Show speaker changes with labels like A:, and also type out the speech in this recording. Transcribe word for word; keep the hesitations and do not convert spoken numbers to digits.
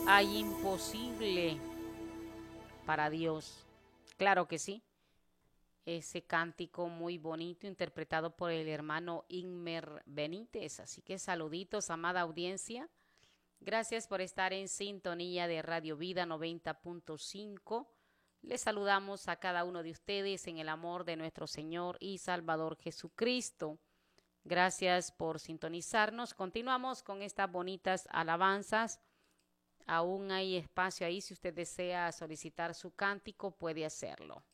A: Hay imposible para Dios. Claro que sí. Ese cántico muy bonito interpretado por el hermano Inmer Benítez. Así que saluditos, amada audiencia. Gracias por estar en sintonía de Radio Vida noventa punto cinco. Les saludamos a cada uno de ustedes en el amor de nuestro Señor y Salvador Jesucristo. Gracias por sintonizarnos. Continuamos con estas bonitas alabanzas. Aún hay espacio ahí. Si usted desea solicitar su cántico, puede hacerlo.